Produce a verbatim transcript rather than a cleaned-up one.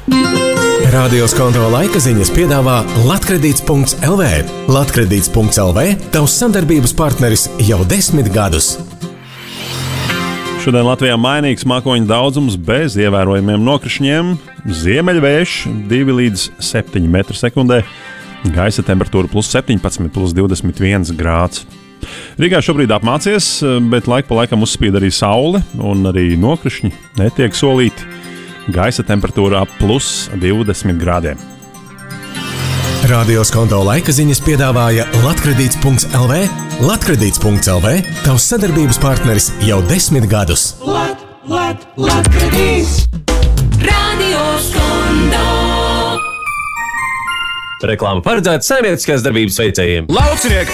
Radio Skonto laika ziņas piedāvā Latkredīts punkts el vē. Latkredīts punkts el vē – tavs sadarbības partneris jau desmit gadus. Šodien Latvijā mainīgs mākoņu daudzums bez ievērojumiem nokrišņiem. Ziemeļvējš divi līdz septiņi metri sekundē. Gaisa temperatūra plus septiņpadsmit, plus divdesmit viens grāds. Rīgā šobrīd apmācies, bet laika pa laikam uzspīd arī saule un arī nokrišņi netiek solīti. Gaisa temperatūra ap plus divdesmit grādiem. Radio Skonto laika ziņas piedāvāja Latkredīts punkts el vē. Latkredīts punkts el vē – tavs sadarbības partneris jau desmit gadus. Lat, lat, Latkredīts! Radio Skonto! Reklāma paredzēta saimnieciskās darbības veicējiem. Laucinieki